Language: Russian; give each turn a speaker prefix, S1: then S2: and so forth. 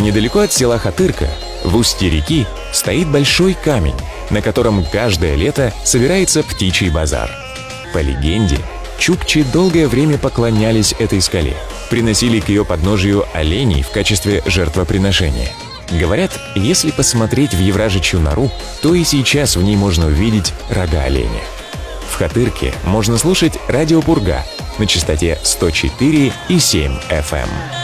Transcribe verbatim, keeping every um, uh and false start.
S1: Недалеко от села Хатырка, в устье реки, стоит большой камень, на котором каждое лето собирается птичий базар. По легенде, чукчи долгое время поклонялись этой скале, приносили к ее подножию оленей в качестве жертвоприношения. Говорят, если посмотреть в Евражичью нору, то и сейчас в ней можно увидеть рога оленя. В Хатырке можно слушать радио «Пурга» на частоте сто четыре и семь эф эм.